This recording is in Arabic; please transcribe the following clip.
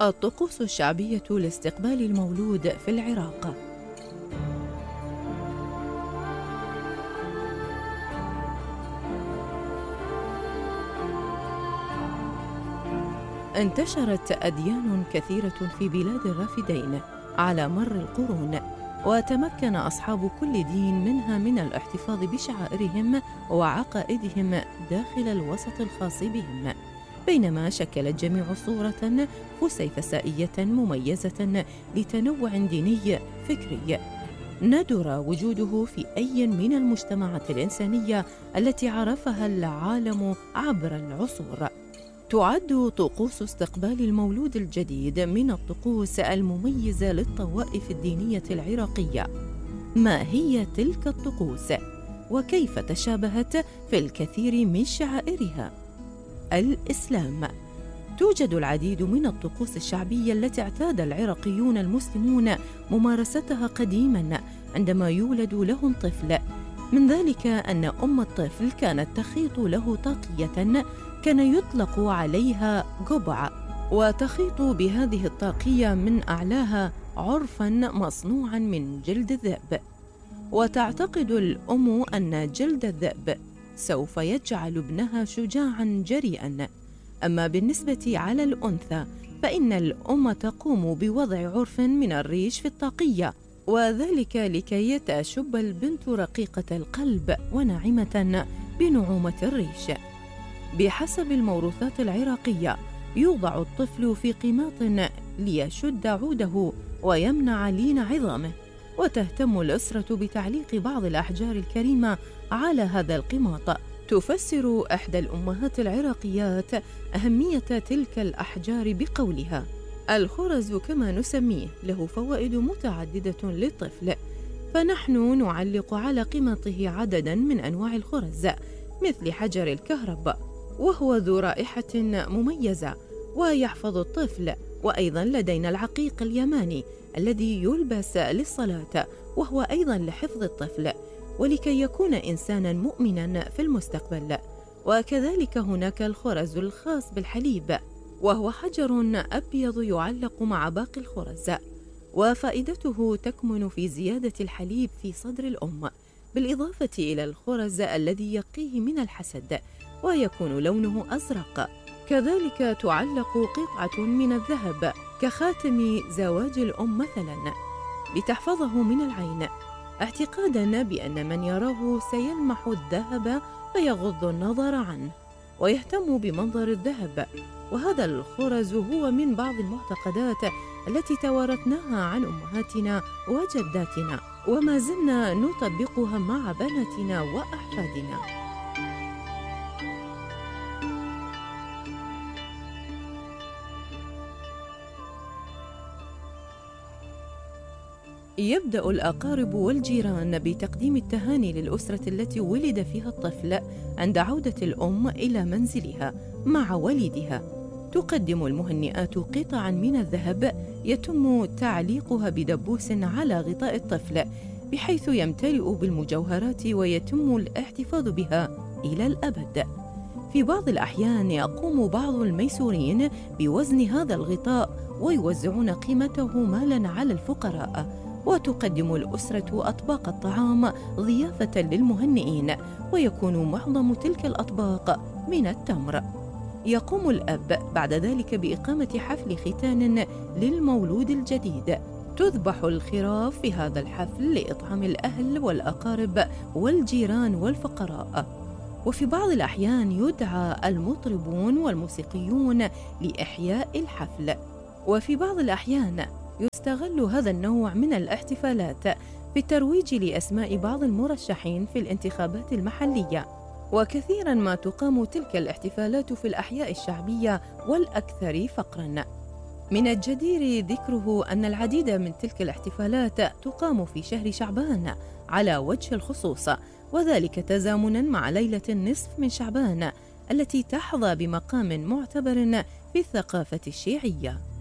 الطقوس الشعبية لاستقبال المولود في العراق. انتشرت أديان كثيرة في بلاد الرافدين على مر القرون، وتمكن أصحاب كل دين منها من الاحتفاظ بشعائرهم وعقائدهم داخل الوسط الخاص بهم، بينما شكلت جميع صورة فسيفسائية مميزة لتنوع ديني فكري ندر وجوده في أي من المجتمعات الإنسانية التي عرفها العالم عبر العصور. تعد طقوس استقبال المولود الجديد من الطقوس المميزة للطوائف الدينية العراقية. ما هي تلك الطقوس؟ وكيف تشابهت في الكثير من شعائرها؟ الإسلام. توجد العديد من الطقوس الشعبية التي اعتاد العراقيون المسلمون ممارستها قديماً عندما يولد لهم طفل. من ذلك أن أم الطفل كانت تخيط له طاقية كان يطلق عليها قبعة، وتخيط بهذه الطاقية من أعلاها عرفاً مصنوعاً من جلد الذئب، وتعتقد الأم أن جلد الذئب سوف يجعل ابنها شجاعاً جريئاً. أما بالنسبة على الأنثى فإن الأم تقوم بوضع عرف من الريش في الطاقية، وذلك لكي تشب البنت رقيقة القلب وناعمة بنعومة الريش. بحسب الموروثات العراقية يوضع الطفل في قماط ليشد عوده ويمنع لين عظامه، وتهتم الأسرة بتعليق بعض الأحجار الكريمة على هذا القماط. تفسر إحدى الأمهات العراقيات أهمية تلك الأحجار بقولها: الخرز كما نسميه له فوائد متعددة للطفل، فنحن نعلق على قماطه عددا من أنواع الخرز مثل حجر الكهرب، وهو ذو رائحة مميزة ويحفظ الطفل. وأيضا لدينا العقيق اليماني الذي يلبس للصلاة، وهو أيضا لحفظ الطفل ولكي يكون إنسانا مؤمنا في المستقبل. وكذلك هناك الخرز الخاص بالحليب، وهو حجر أبيض يعلق مع باقي الخرز، وفائدته تكمن في زيادة الحليب في صدر الأم، بالإضافة إلى الخرز الذي يقيه من الحسد ويكون لونه أزرق. كذلك تعلق قطعة من الذهب كخاتم زواج الأم مثلا لتحفظه من العين، اعتقادا بأن من يراه سيلمح الذهب فيغض النظر عنه ويهتم بمنظر الذهب. وهذا الخرز هو من بعض المعتقدات التي توارثناها عن أمهاتنا وجداتنا، وما زلنا نطبقها مع بناتنا وأحفادنا. يبدأ الأقارب والجيران بتقديم التهاني للأسرة التي ولد فيها الطفل عند عودة الأم إلى منزلها مع ولدها. تقدم المهنئات قطعاً من الذهب يتم تعليقها بدبوس على غطاء الطفل بحيث يمتلئ بالمجوهرات ويتم الاحتفاظ بها إلى الأبد. في بعض الأحيان يقوم بعض الميسورين بوزن هذا الغطاء ويوزعون قيمته مالاً على الفقراء، وتقدم الأسرة أطباق الطعام ضيافة للمهنئين، ويكون معظم تلك الأطباق من التمر. يقوم الأب بعد ذلك بإقامة حفل ختان للمولود الجديد. تذبح الخراف في هذا الحفل لإطعام الأهل والأقارب والجيران والفقراء. وفي بعض الأحيان يدعى المطربون والموسيقيون لإحياء الحفل. وفي بعض الأحيان يستغل هذا النوع من الاحتفالات في الترويج لأسماء بعض المرشحين في الانتخابات المحلية. وكثيرا ما تقام تلك الاحتفالات في الأحياء الشعبية والأكثر فقرا. من الجدير ذكره أن العديد من تلك الاحتفالات تقام في شهر شعبان على وجه الخصوص، وذلك تزامنا مع ليلة النصف من شعبان التي تحظى بمقام معتبر في الثقافة الشيعية.